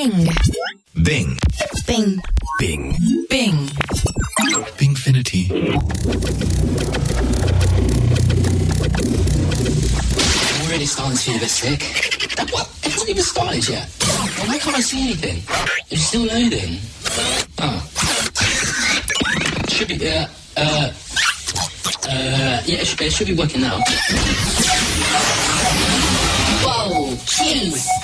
Bing. Bing. Bing. Bing. Bing. Bingfinity. I'm already starting to feel a bit sick. What? It hasn't even started yet. Why can't I see anything? It's still loading. Oh. Should be, yeah, it should be working now. Whoa, jeez.